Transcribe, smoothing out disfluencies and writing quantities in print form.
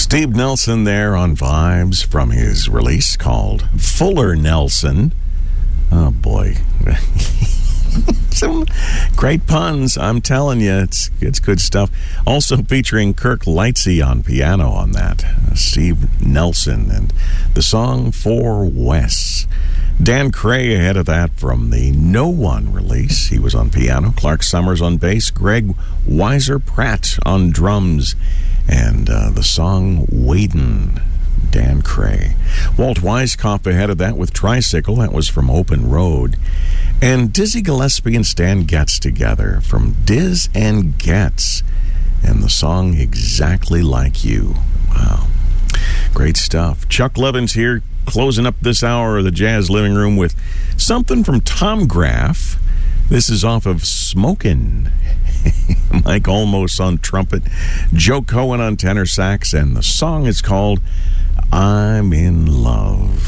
Steve Nelson there on Vibes from his release called Fuller Nelson. Oh, boy. Some great puns, I'm telling you. It's good stuff. Also featuring Kirk Lightsey on piano on that. Steve Nelson and the song For Wes. Dan Cray ahead of that from the No One release. He was on piano. Clark Summers on bass. Greg Weiser Pratt on drums. And the song Waden. Dan Cray. Walt Weiskopf ahead of that with Tricycle. That was from Open Road. And Dizzy Gillespie and Stan Getz together from Diz and Getz. And the song Exactly Like You. Wow. Great stuff. Chuck Levin's here closing up this hour of the Jazz Living Room with something from Tom Graff. This is off of Smokin'. Mike Olmos on trumpet. Joe Cohen on tenor sax. And the song is called I'm in